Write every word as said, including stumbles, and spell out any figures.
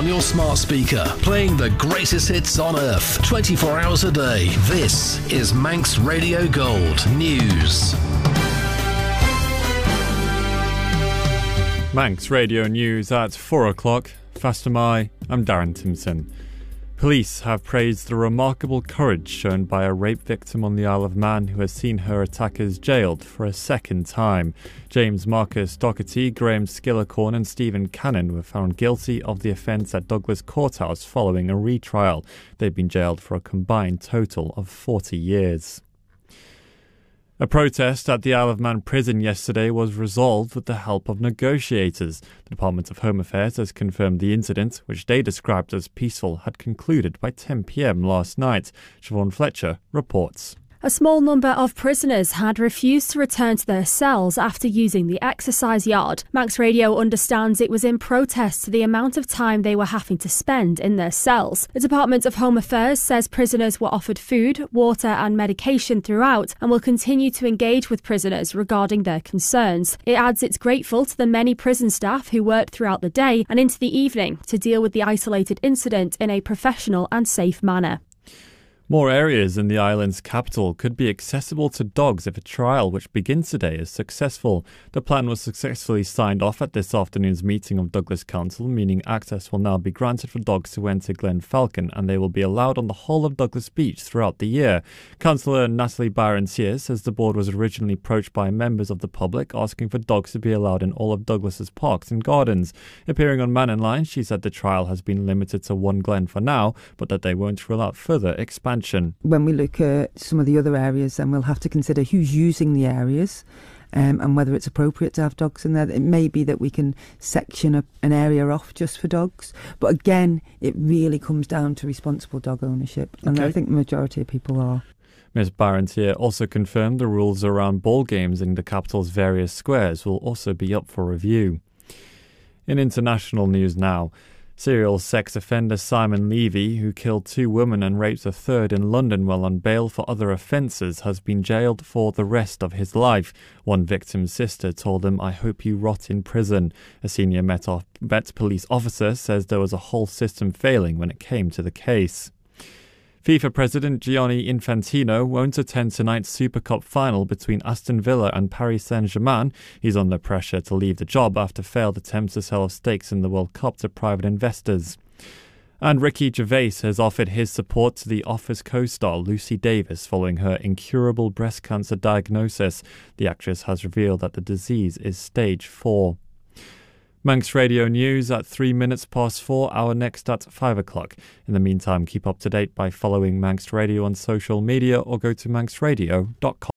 on your smart speaker, playing the greatest hits on earth, twenty-four hours a day. This is Manx Radio Gold News. Manx Radio News at four o'clock. Fast am I, I'm Darren Timson. Police have praised the remarkable courage shown by a rape victim on the Isle of Man who has seen her attackers jailed for a second time. James Marcus Doherty, Graham Skillicorn and Stephen Cannon were found guilty of the offence at Douglas Courthouse following a retrial. They've been jailed for a combined total of forty years. A protest at the Isle of Man prison yesterday was resolved with the help of negotiators. The Department of Home Affairs has confirmed the incident, which they described as peaceful, had concluded by ten p.m. last night. Siobhan Fletcher reports. A small number of prisoners had refused to return to their cells after using the exercise yard. Manx Radio understands it was in protest to the amount of time they were having to spend in their cells. The Department of Home Affairs says prisoners were offered food, water and medication throughout and will continue to engage with prisoners regarding their concerns. It adds it's grateful to the many prison staff who worked throughout the day and into the evening to deal with the isolated incident in a professional and safe manner. More areas in the island's capital could be accessible to dogs if a trial, which begins today, is successful. The plan was successfully signed off at this afternoon's meeting of Douglas Council, meaning access will now be granted for dogs to enter Glen Falcon, and they will be allowed on the whole of Douglas Beach throughout the year. Councillor Natalie Byron-Sears says the board was originally approached by members of the public asking for dogs to be allowed in all of Douglas's parks and gardens. Appearing on Man in Line, she said the trial has been limited to one glen for now, but that they won't rule out further expansion. When we look at some of the other areas, then we'll have to consider who's using the areas um, and whether it's appropriate to have dogs in there. It may be that we can section a, an area off just for dogs. But again, it really comes down to responsible dog ownership. And okay. I think the majority of people are. Miz Barrentier also confirmed the rules around ball games in the capital's various squares will also be up for review. In international news now, serial sex offender Simon Levy, who killed two women and raped a third in London while on bail for other offences, has been jailed for the rest of his life. One victim's sister told him, "I hope you rot in prison." A senior Met, Met police officer says there was a whole system failing when it came to the case. FIFA President Gianni Infantino won't attend tonight's Super Cup final between Aston Villa and Paris Saint-Germain. He's under pressure to leave the job after failed attempts to sell stakes in the World Cup to private investors. And Ricky Gervais has offered his support to The Office co-star Lucy Davis following her incurable breast cancer diagnosis. The actress has revealed that the disease is stage four. Manx Radio News at three minutes past four, our next at five o'clock. In the meantime, keep up to date by following Manx Radio on social media or go to manx radio dot com.